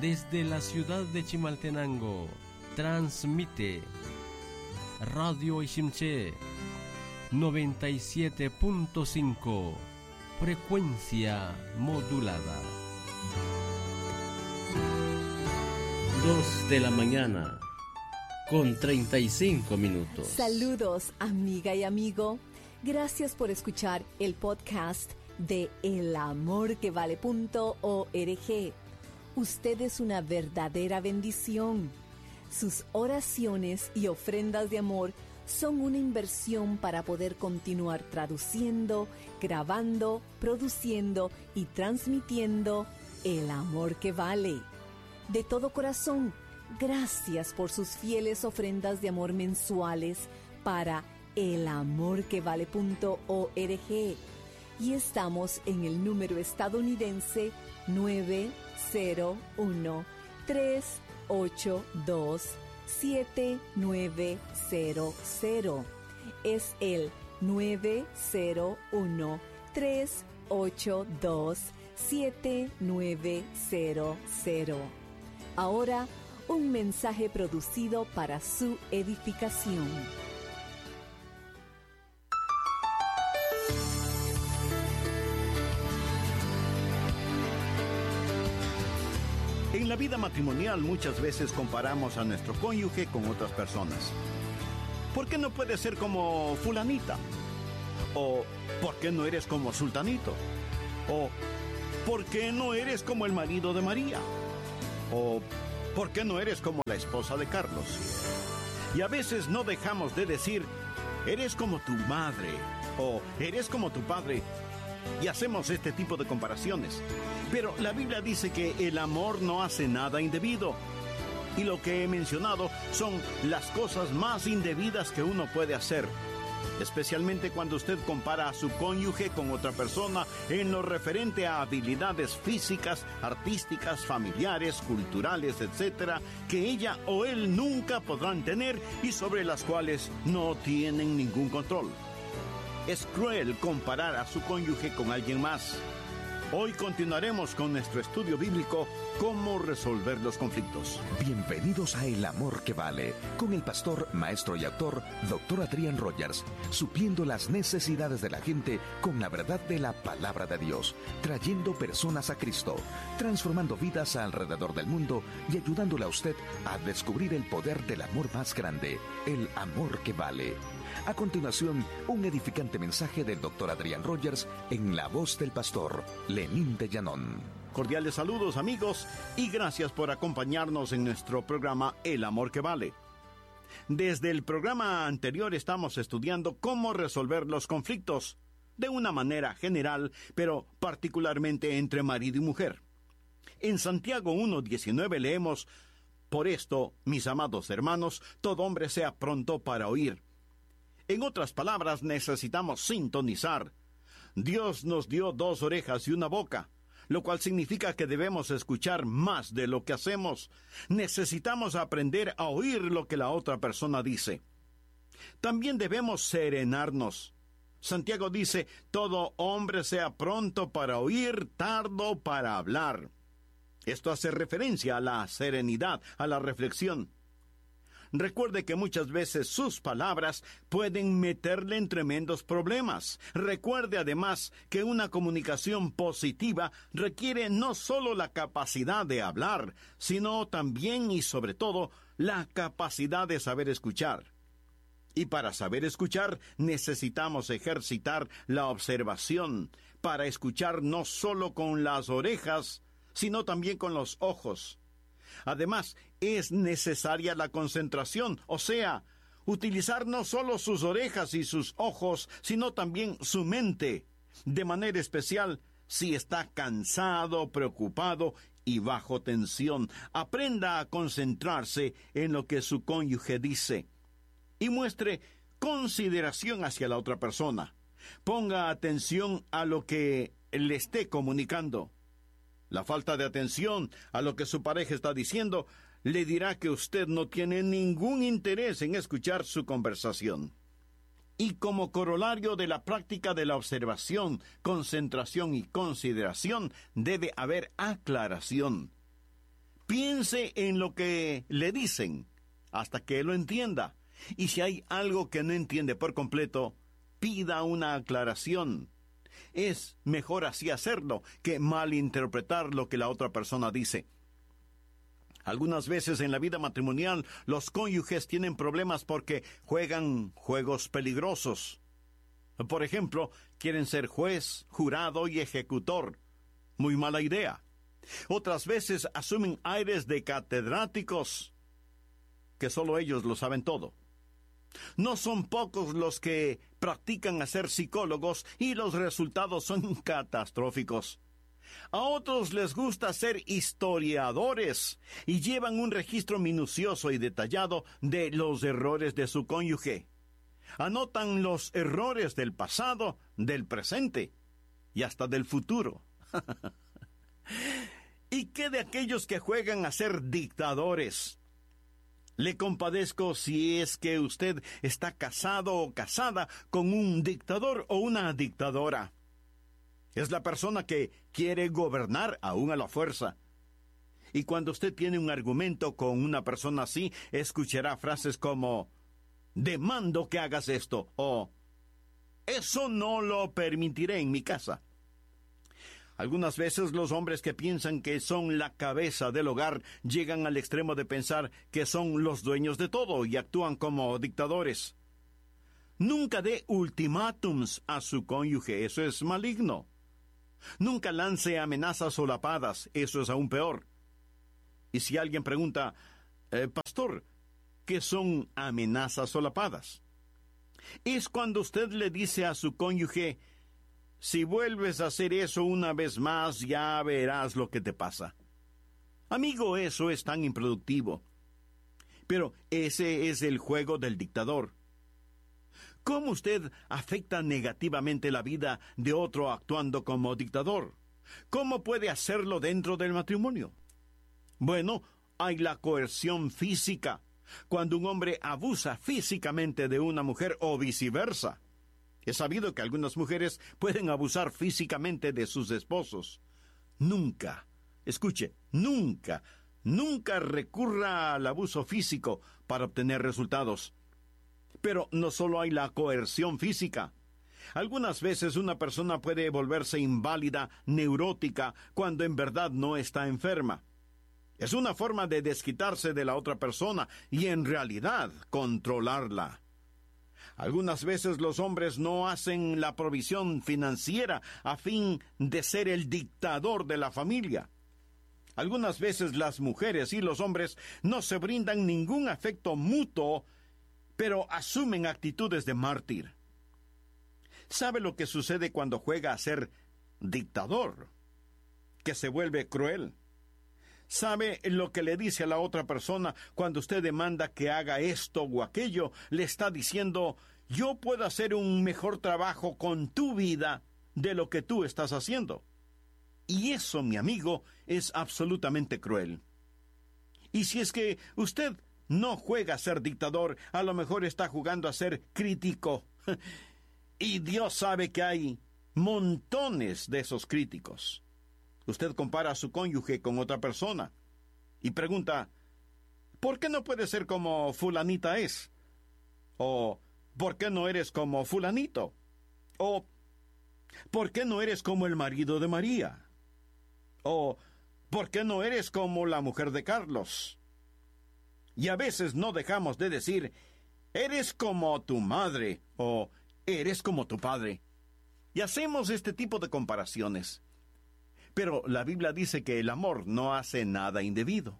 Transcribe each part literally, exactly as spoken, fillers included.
desde la ciudad de Chimaltenango, transmite Radio Ishimché noventa y siete punto cinco, frecuencia modulada. Dos de la mañana, con treinta y cinco minutos. Saludos, amiga y amigo. Gracias por escuchar el podcast de el amor que vale punto org. Usted es una verdadera bendición. Sus oraciones y ofrendas de amor son una inversión para poder continuar traduciendo, grabando, produciendo y transmitiendo el amor que vale. De todo corazón, gracias por sus fieles ofrendas de amor mensuales para el amor que vale punto org. Y estamos en el número estadounidense nueve cero uno, tres ocho dos, siete nueve cero cero. Es el nueve cero uno, tres ocho dos, siete nueve cero cero. Ahora, un mensaje producido para su edificación. En la vida matrimonial muchas veces comparamos a nuestro cónyuge con otras personas. ¿Por qué no puedes ser como fulanita? ¿O por qué no eres como sultanito? ¿O por qué no eres como el marido de María? ¿O por qué no eres como la esposa de Carlos? Y a veces no dejamos de decir, eres como tu madre, o eres como tu padre. Y hacemos este tipo de comparaciones. Pero la Biblia dice que el amor no hace nada indebido. Y lo que he mencionado son las cosas más indebidas que uno puede hacer. Especialmente cuando usted compara a su cónyuge con otra persona en lo referente a habilidades físicas, artísticas, familiares, culturales, etcétera, que ella o él nunca podrán tener y sobre las cuales no tienen ningún control. Es cruel comparar a su cónyuge con alguien más. Hoy continuaremos con nuestro estudio bíblico, Cómo resolver los conflictos. Bienvenidos a El Amor que Vale, con el pastor, maestro y autor, doctor Adrián Rogers, supliendo las necesidades de la gente con la verdad de la palabra de Dios, trayendo personas a Cristo, transformando vidas alrededor del mundo y ayudándole a usted a descubrir el poder del amor más grande, el amor que vale. A continuación, un edificante mensaje del doctor Adrián Rogers en la voz del pastor Lenín de Llanón. Cordiales saludos, amigos, y gracias por acompañarnos en nuestro programa El Amor que Vale. Desde el programa anterior estamos estudiando cómo resolver los conflictos de una manera general, pero particularmente entre marido y mujer. En Santiago uno diecinueve leemos: Por esto, mis amados hermanos, todo hombre sea pronto para oír. En otras palabras, necesitamos sintonizar. Dios nos dio dos orejas y una boca, lo cual significa que debemos escuchar más de lo que hacemos. Necesitamos aprender a oír lo que la otra persona dice. También debemos serenarnos. Santiago dice, todo hombre sea pronto para oír, tardo para hablar. Esto hace referencia a la serenidad, a la reflexión. Recuerde que muchas veces sus palabras pueden meterle en tremendos problemas. Recuerde además que una comunicación positiva requiere no solo la capacidad de hablar, sino también y sobre todo la capacidad de saber escuchar. Y para saber escuchar necesitamos ejercitar la observación, para escuchar no solo con las orejas, sino también con los ojos. Además, es necesaria la concentración, o sea, utilizar no solo sus orejas y sus ojos, sino también su mente, de manera especial si está cansado, preocupado y bajo tensión. Aprenda a concentrarse en lo que su cónyuge dice y muestre consideración hacia la otra persona. Ponga atención a lo que le esté comunicando. La falta de atención a lo que su pareja está diciendo le dirá que usted no tiene ningún interés en escuchar su conversación. Y como corolario de la práctica de la observación, concentración y consideración, debe haber aclaración. Piense en lo que le dicen hasta que lo entienda. Y si hay algo que no entiende por completo, pida una aclaración. Es mejor así hacerlo que malinterpretar lo que la otra persona dice. Algunas veces en la vida matrimonial los cónyuges tienen problemas porque juegan juegos peligrosos. Por ejemplo, quieren ser juez, jurado y ejecutor. Muy mala idea. Otras veces asumen aires de catedráticos, que solo ellos lo saben todo. No son pocos los que practican a ser psicólogos y los resultados son catastróficos. A otros les gusta ser historiadores y llevan un registro minucioso y detallado de los errores de su cónyuge. Anotan los errores del pasado, del presente y hasta del futuro. ¿Y qué de aquellos que juegan a ser dictadores? Le compadezco si es que usted está casado o casada con un dictador o una dictadora. Es la persona que quiere gobernar aún a la fuerza. Y cuando usted tiene un argumento con una persona así, escuchará frases como: demando que hagas esto, o eso no lo permitiré en mi casa. Algunas veces los hombres que piensan que son la cabeza del hogar llegan al extremo de pensar que son los dueños de todo y actúan como dictadores. Nunca dé ultimátums a su cónyuge, eso es maligno. Nunca lance amenazas solapadas, eso es aún peor. Y si alguien pregunta, eh, pastor, ¿qué son amenazas solapadas? Es cuando usted le dice a su cónyuge: si vuelves a hacer eso una vez más, ya verás lo que te pasa. Amigo, eso es tan improductivo. Pero ese es el juego del dictador. ¿Cómo usted afecta negativamente la vida de otro actuando como dictador? ¿Cómo puede hacerlo dentro del matrimonio? Bueno, hay la coerción física, cuando un hombre abusa físicamente de una mujer o viceversa. Es sabido que algunas mujeres pueden abusar físicamente de sus esposos. Nunca, escuche, nunca, nunca recurra al abuso físico para obtener resultados. Pero no solo hay la coerción física. Algunas veces una persona puede volverse inválida, neurótica, cuando en verdad no está enferma. Es una forma de desquitarse de la otra persona y en realidad controlarla. Algunas veces los hombres no hacen la provisión financiera a fin de ser el dictador de la familia. Algunas veces las mujeres y los hombres no se brindan ningún afecto mutuo, pero asumen actitudes de mártir. ¿Sabe lo que sucede cuando juega a ser dictador? Que se vuelve cruel. ¿Sabe lo que le dice a la otra persona cuando usted demanda que haga esto o aquello? Le está diciendo: yo puedo hacer un mejor trabajo con tu vida de lo que tú estás haciendo. Y eso, mi amigo, es absolutamente cruel. Y si es que usted no juega a ser dictador, a lo mejor está jugando a ser crítico. Y Dios sabe que hay montones de esos críticos. Usted compara a su cónyuge con otra persona y pregunta: ¿por qué no puedes ser como fulanita es? O ¿por qué no eres como fulanito? O ¿por qué no eres como el marido de María? O ¿por qué no eres como la mujer de Carlos? Y a veces no dejamos de decir: eres como tu madre o eres como tu padre. Y hacemos este tipo de comparaciones. Pero la Biblia dice que el amor no hace nada indebido.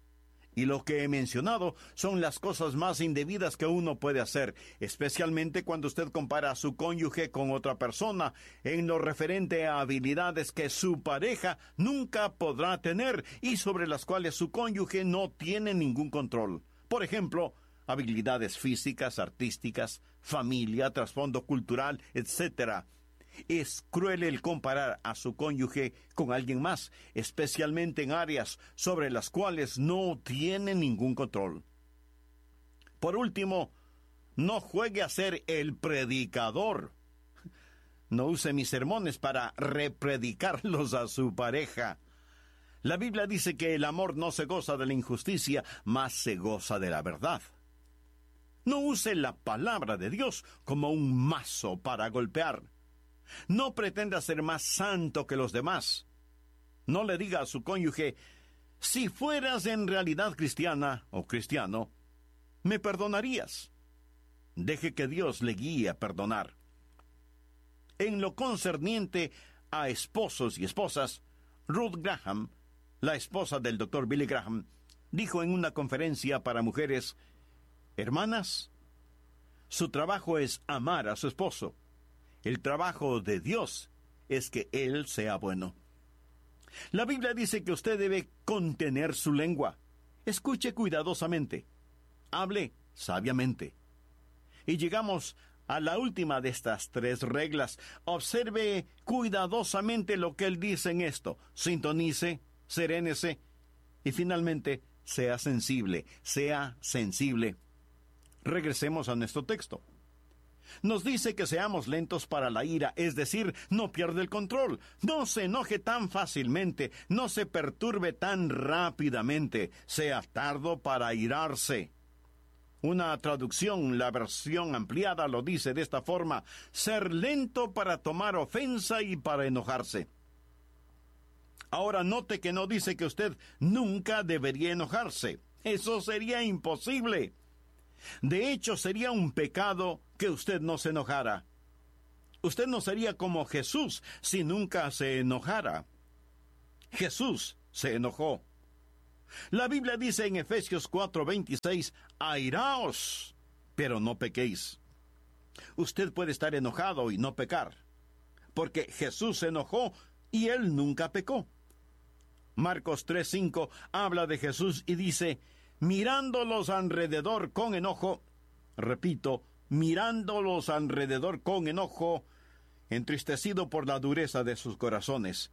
Y lo que he mencionado son las cosas más indebidas que uno puede hacer, especialmente cuando usted compara a su cónyuge con otra persona, en lo referente a habilidades que su pareja nunca podrá tener y sobre las cuales su cónyuge no tiene ningún control. Por ejemplo, habilidades físicas, artísticas, familia, trasfondo cultural, etcétera. Es cruel el comparar a su cónyuge con alguien más, especialmente en áreas sobre las cuales no tiene ningún control. Por último, no juegue a ser el predicador. No use mis sermones para repredicarlos a su pareja. La Biblia dice que el amor no se goza de la injusticia, mas se goza de la verdad. No use la palabra de Dios como un mazo para golpear. No pretenda ser más santo que los demás. No le diga a su cónyuge: si fueras en realidad cristiana o cristiano, me perdonarías. Deje que Dios le guíe a perdonar. En lo concerniente a esposos y esposas, Ruth Graham, la esposa del doctor Billy Graham, dijo en una conferencia para mujeres: hermanas, su trabajo es amar a su esposo. El trabajo de Dios es que él sea bueno. La Biblia dice que usted debe contener su lengua. Escuche cuidadosamente. Hable sabiamente. Y llegamos a la última de estas tres reglas. Observe cuidadosamente lo que él dice en esto. Sintonice, serénese y finalmente sea sensible, sea sensible. Regresemos a nuestro texto. Nos dice que seamos lentos para la ira, es decir, no pierda el control, no se enoje tan fácilmente, no se perturbe tan rápidamente, sea tardo para airarse. Una traducción, la versión ampliada, lo dice de esta forma: ser lento para tomar ofensa y para enojarse. Ahora note que no dice que usted nunca debería enojarse. Eso sería imposible. De hecho, sería un pecado que usted no se enojara. Usted no sería como Jesús si nunca se enojara. Jesús se enojó. La Biblia dice en Efesios cuatro veintiséis, airaos, pero no pequéis. Usted puede estar enojado y no pecar, porque Jesús se enojó y él nunca pecó. Marcos tres cinco habla de Jesús y dice: mirándolos alrededor con enojo, repito, mirándolos alrededor con enojo, entristecido por la dureza de sus corazones.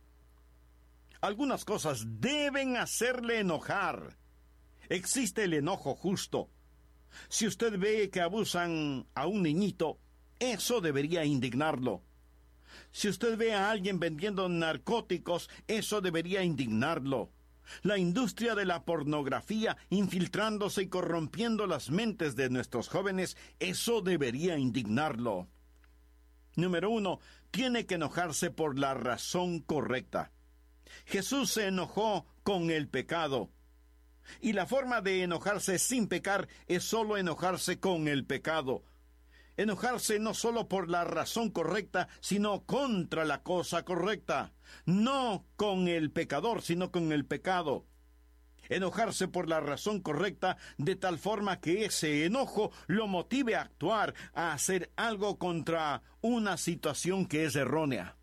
Algunas cosas deben hacerle enojar. Existe el enojo justo. Si usted ve que abusan a un niñito, eso debería indignarlo. Si usted ve a alguien vendiendo narcóticos, eso debería indignarlo. La industria de la pornografía infiltrándose y corrompiendo las mentes de nuestros jóvenes, eso debería indignarlo. Número uno, tiene que enojarse por la razón correcta. Jesús se enojó con el pecado. Y la forma de enojarse sin pecar es solo enojarse con el pecado. Enojarse no solo por la razón correcta, sino contra la cosa correcta. No con el pecador, sino con el pecado. Enojarse por la razón correcta, de tal forma que ese enojo lo motive a actuar, a hacer algo contra una situación que es errónea.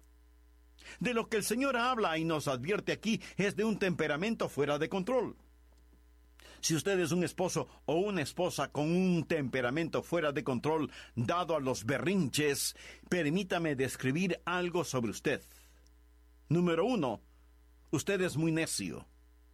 De lo que el Señor habla y nos advierte aquí es de un temperamento fuera de control. Si usted es un esposo o una esposa con un temperamento fuera de control, dado a los berrinches, permítame describir algo sobre usted. Número uno, usted es muy necio.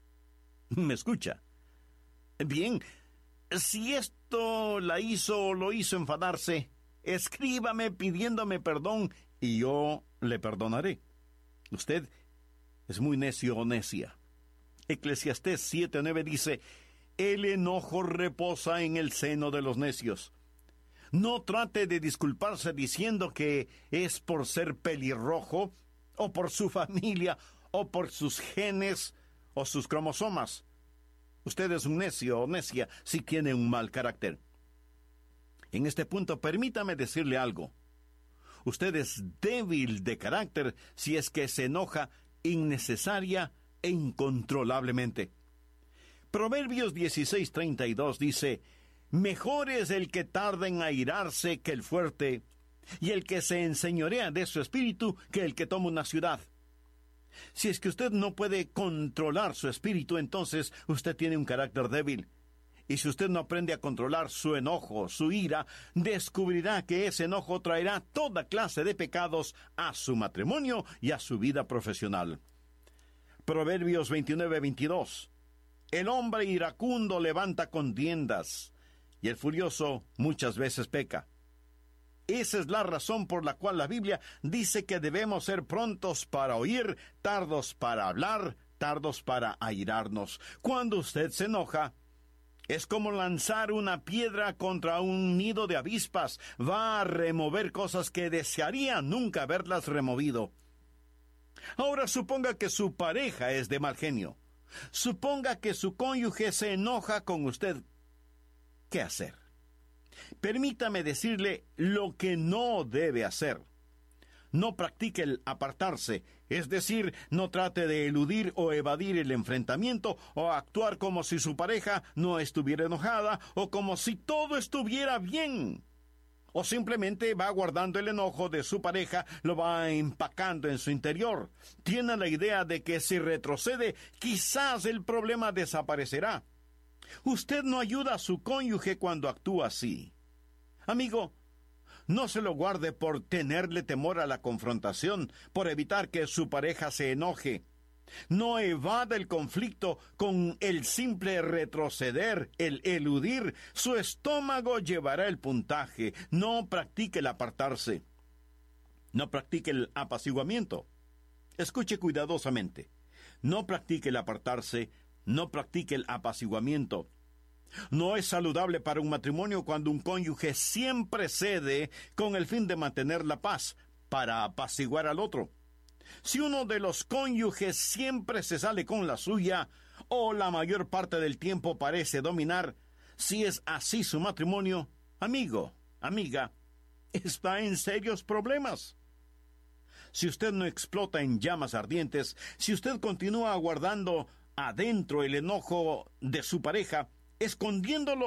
¿Me escucha? Bien, si esto la hizo o lo hizo enfadarse, escríbame pidiéndome perdón y yo le perdonaré. Usted es muy necio o necia. Eclesiastés siete nueve dice: el enojo reposa en el seno de los necios. No trate de disculparse diciendo que es por ser pelirrojo, o por su familia, o por sus genes, o sus cromosomas. Usted es un necio o necia si tiene un mal carácter. En este punto, permítame decirle algo. Usted es débil de carácter si es que se enoja innecesaria e incontrolablemente. Proverbios dieciséis treinta y dos dice: mejor es el que tarda en airarse que el fuerte, y el que se enseñorea de su espíritu que el que toma una ciudad. Si es que usted no puede controlar su espíritu, entonces usted tiene un carácter débil. Y si usted no aprende a controlar su enojo, su ira, descubrirá que ese enojo traerá toda clase de pecados a su matrimonio y a su vida profesional. Proverbios veintinueve veintidós. El hombre iracundo levanta contiendas, y el furioso muchas veces peca. Esa es la razón por la cual la Biblia dice que debemos ser prontos para oír, tardos para hablar, tardos para airarnos. Cuando usted se enoja, es como lanzar una piedra contra un nido de avispas. Va a remover cosas que desearía nunca haberlas removido. Ahora suponga que su pareja es de mal genio. Suponga que su cónyuge se enoja con usted. ¿Qué hacer? Permítame decirle lo que no debe hacer. No practique el apartarse, es decir, no trate de eludir o evadir el enfrentamiento o actuar como si su pareja no estuviera enojada o como si todo estuviera bien. O simplemente va guardando el enojo de su pareja, lo va empacando en su interior. Tiene la idea de que si retrocede, quizás el problema desaparecerá. Usted no ayuda a su cónyuge cuando actúa así. Amigo, no se lo guarde por tenerle temor a la confrontación, por evitar que su pareja se enoje. No evada el conflicto con el simple retroceder, el eludir. Su estómago llevará el puntaje. No practique el apartarse. No practique el apaciguamiento. Escuche cuidadosamente. No practique el apartarse. No practique el apaciguamiento. No es saludable para un matrimonio cuando un cónyuge siempre cede con el fin de mantener la paz, para apaciguar al otro. Si uno de los cónyuges siempre se sale con la suya, o la mayor parte del tiempo parece dominar, si es así su matrimonio, amigo, amiga, está en serios problemas. Si usted no explota en llamas ardientes, si usted continúa guardando adentro el enojo de su pareja, escondiéndolo